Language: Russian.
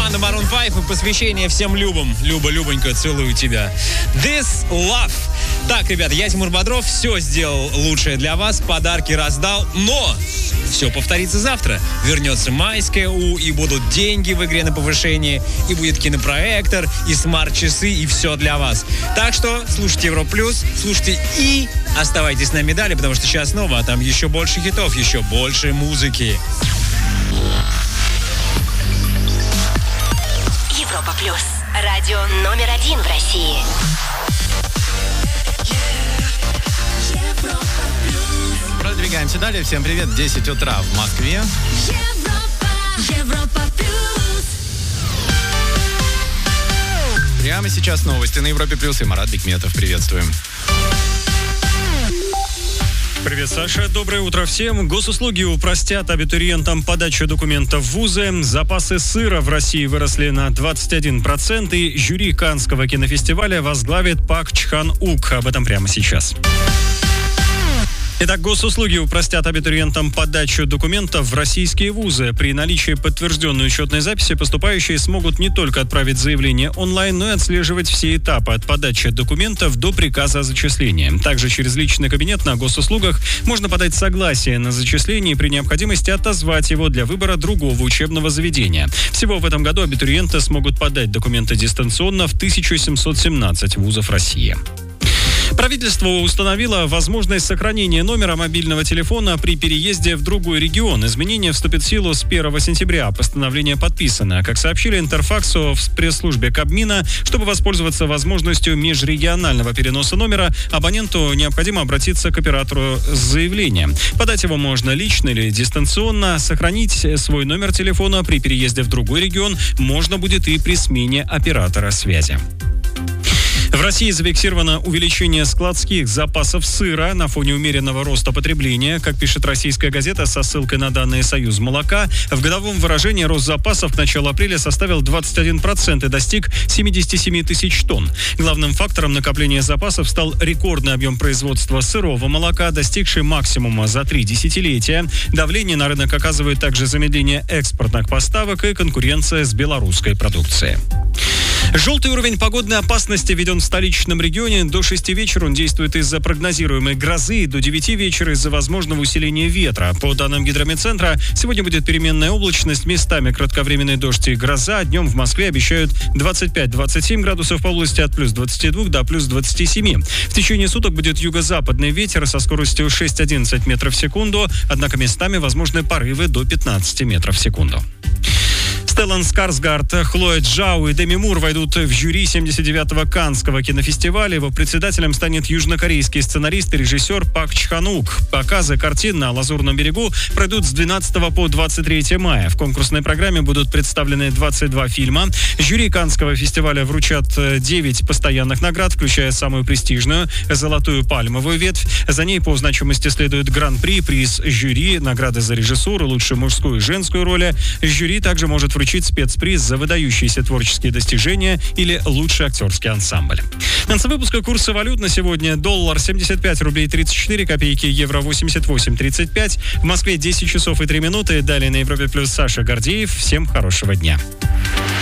команда Maroon 5 и посвящение всем Любам. Люба, Любонька, целую тебя. This Love. Так, ребята, я Тимур Бодров, все сделал лучшее для вас, подарки раздал, но все повторится завтра. Вернется майская и будут деньги в игре на повышение, и будет кинопроектор, и смарт-часы, и все для вас. Так что слушайте Европа Плюс, слушайте и оставайтесь на медали, потому что сейчас снова, а там еще больше хитов, еще больше музыки. Европа Плюс. Радио номер 1 в России. Продвигаемся далее. Всем привет. 10 утра в Москве. Европа Плюс. Прямо сейчас новости на Европе Плюс. И Марат Бекметов. Приветствуем. Привет, Саша. Доброе утро всем. Госуслуги упростят абитуриентам подачу документов в вузы. Запасы сыра в России выросли на 21%. И жюри Каннского кинофестиваля возглавит Пак Чхан Ук. Об этом прямо сейчас. Итак, госуслуги упростят абитуриентам подачу документов в российские вузы. При наличии подтвержденной учетной записи поступающие смогут не только отправить заявление онлайн, но и отслеживать все этапы от подачи документов до приказа о зачислении. Также через личный кабинет на госуслугах можно подать согласие на зачисление и при необходимости отозвать его для выбора другого учебного заведения. Всего в этом году абитуриенты смогут подать документы дистанционно в 1717 вузов России. Правительство установило возможность сохранения номера мобильного телефона при переезде в другой регион. Изменение вступит в силу с 1 сентября. Постановление подписано. Как сообщили Интерфаксу в пресс-службе Кабмина, чтобы воспользоваться возможностью межрегионального переноса номера, абоненту необходимо обратиться к оператору с заявлением. Подать его можно лично или дистанционно. Сохранить свой номер телефона при переезде в другой регион можно будет и при смене оператора связи. В России зафиксировано увеличение складских запасов сыра на фоне умеренного роста потребления. Как пишет российская газета со ссылкой на данные Союз молока, в годовом выражении рост запасов к началу апреля составил 21% и достиг 77 тысяч тонн. Главным фактором накопления запасов стал рекордный объем производства сырого молока, достигший максимума за 3 десятилетия. Давление на рынок оказывает также замедление экспортных поставок и конкуренция с белорусской продукцией. Желтый уровень погодной опасности введен в столичном регионе. До 6 вечера он действует из-за прогнозируемой грозы, до 9 вечера из-за возможного усиления ветра. По данным гидрометцентра, сегодня будет переменная облачность, местами кратковременный дождь и гроза. Днем в Москве обещают 25-27 градусов по области, от плюс 22 до плюс 27. В течение суток будет юго-западный ветер со скоростью 6-11 метров в секунду, однако местами возможны порывы до 15 метров в секунду. Стеллан Скарсгард, Хлоя Джао и Деми Мур войдут в жюри 79-го Каннского кинофестиваля. Его председателем станет южнокорейский сценарист и режиссер Пак Чхан Ук. Показы картин на Лазурном берегу пройдут с 12 по 23 мая. В конкурсной программе будут представлены 22 фильма. Жюри Каннского фестиваля вручат 9 постоянных наград, включая самую престижную – «Золотую пальмовую ветвь». За ней по значимости следует гран-при, приз жюри, награды за режиссуру, лучшую мужскую и женскую роли. Жюри также может вручить спецприз за выдающиеся творческие достижения или лучший актерский ансамбль. В конце выпуска курсы валют на сегодня: доллар 75 рублей 34 копейки, евро 88.35. В Москве 10 часов и 3 минуты. Далее на Европе Плюс Саша Гордеев. Всем хорошего дня.